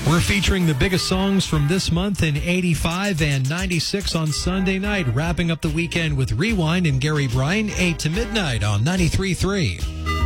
We're featuring the biggest songs from this month in 85 and 96 on Sunday night, wrapping up the weekend with Rewind and Gary Bryan, 8 to midnight on 93.3.